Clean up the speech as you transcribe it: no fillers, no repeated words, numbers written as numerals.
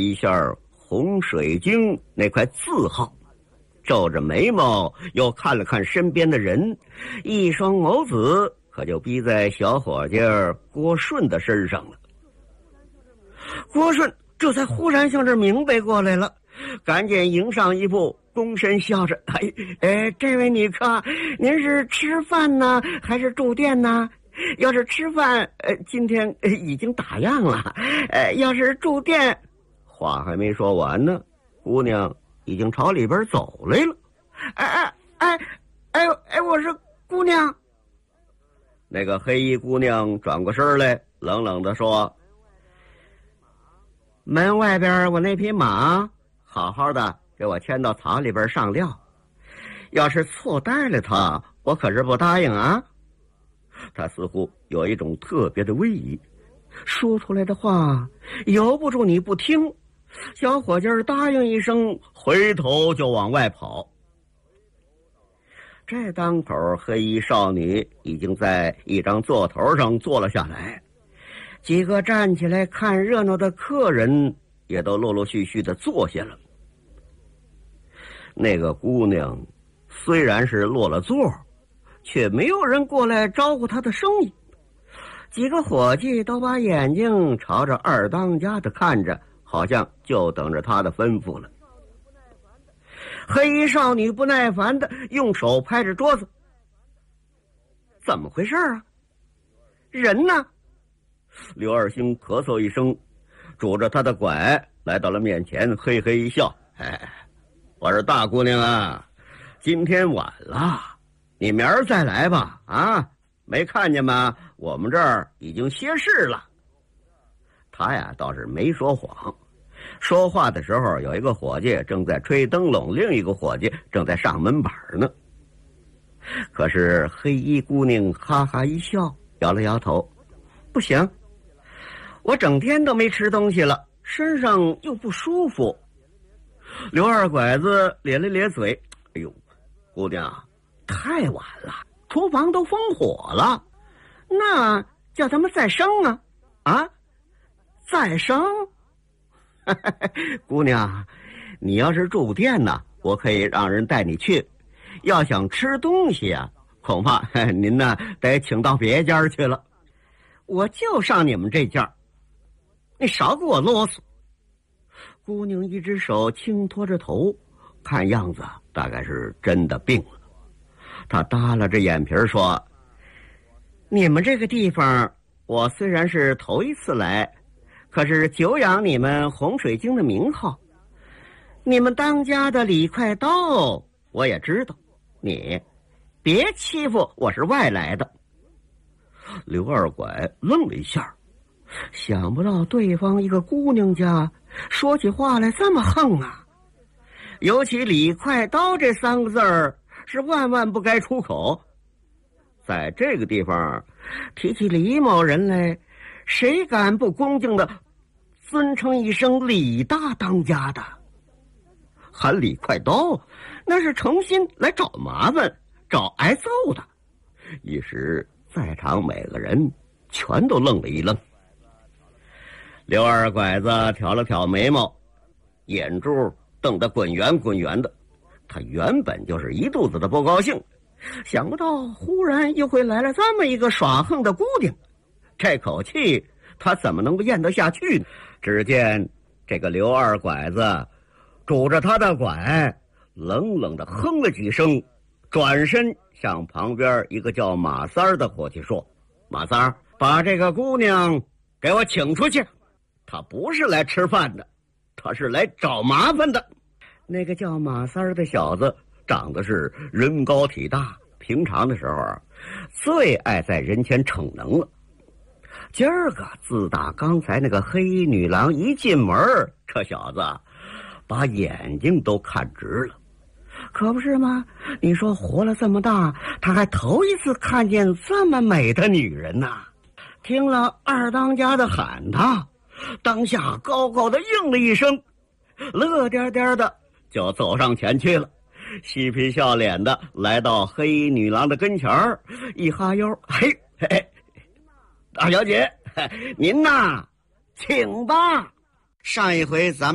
一下洪水经那块字号，皱着眉毛又看了看身边的人，一双眸子可就逼在小伙计郭顺的身上了。郭顺这才忽然向这明白过来了，赶紧迎上一步，躬身笑着：“这位女客，您是吃饭呢，还是住店呢？要是吃饭，今天已经打烊了。要是住店……”话还没说完呢，姑娘已经朝里边走来了。我是姑娘。那个黑衣姑娘转过身来，冷冷地说：“门外边我那匹马，好好的给我牵到草里边上料。要是错待了它，我可是不答应啊。”他似乎有一种特别的威仪，说出来的话由不住你不听。小伙计答应一声，回头就往外跑。这当口，黑衣少女已经在一张座头上坐了下来，几个站起来看热闹的客人也都陆陆续续的坐下了。那个姑娘虽然是落了座，却没有人过来招呼她的生意。几个伙计都把眼睛朝着二当家的看着，好像就等着他的吩咐了。黑衣少女不耐烦的用手拍着桌子：“怎么回事啊？人呢？”刘二星咳嗽一声，拄着他的拐来到了面前，嘿嘿一笑：“我说大姑娘啊，今天晚了，你明儿再来吧。啊，没看见吗？我们这儿已经歇市了。”他呀倒是没说谎。说话的时候，有一个伙计正在吹灯笼，另一个伙计正在上门板呢。可是黑衣姑娘哈哈一笑，摇了摇头：“不行，我整天都没吃东西了，身上又不舒服。”刘二拐子咧了咧嘴：“哎呦，姑娘，太晚了，厨房都封火了，那叫他们再生啊？啊，再生？姑娘，你要是住店呢，我可以让人带你去。要想吃东西啊，恐怕您呢得请到别家去了。我就上你们这家，你少给我啰嗦。”姑娘一只手轻托着头，看样子大概是真的病了。她耷拉着眼皮说：“你们这个地方，我虽然是头一次来，可是久仰你们洪水经的名号。你们当家的李快刀我也知道，你别欺负我是外来的。”刘二拐愣了一下，想不到对方一个姑娘家说起话来这么横啊，尤其李快刀这三个字儿是万万不该出口。在这个地方提起李某人来，谁敢不恭敬的尊称一声李大当家的？喊李快刀那是诚心来找麻烦，找挨揍的。一时在场每个人全都愣了一愣。刘二拐子挑了挑眉毛，眼珠瞪得滚圆滚圆的。他原本就是一肚子的不高兴，想不到忽然又会来了这么一个耍横的姑娘，这口气他怎么能够咽得下去呢？只见这个刘二拐子拄着他的拐，冷冷地哼了几声，转身向旁边一个叫马三儿的伙计说：“马三儿，把这个姑娘给我请出去，她不是来吃饭的，她是来找麻烦的。”那个叫马三儿的小子长得是人高体大，平常的时候最爱在人前逞能了。今儿个自打刚才那个黑衣女郎一进门，这小子把眼睛都看直了。可不是吗？你说活了这么大，他还头一次看见这么美的女人呐！听了二当家的喊他，当下高高的应了一声，乐颠颠的就走上前去了，嬉皮笑脸的来到黑衣女郎的跟前儿，一哈腰：“嘿，大小姐，您呐，请吧。上一回咱们